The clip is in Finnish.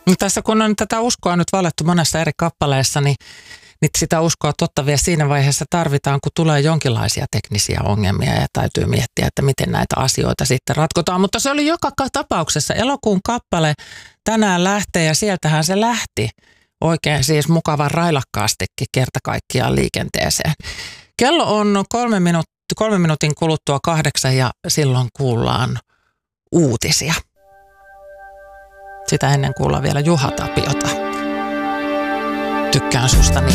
No tässä kun on tätä uskoa nyt valettu monessa eri kappaleessa, niin sitä uskoa totta vielä siinä vaiheessa tarvitaan, kun tulee jonkinlaisia teknisiä ongelmia ja täytyy miettiä, että miten näitä asioita sitten ratkotaan. Mutta se oli joka tapauksessa elokuun kappale tänään lähtee ja sieltähän se lähti oikein siis mukavan railakkaastikin kerta kaikkiaan liikenteeseen. Kello on 3 minuutin kuluttua 8 ja silloin kuullaan uutisia. Sitä ennen kuullaan vielä Juha Tapiota. Tykkään susta niin.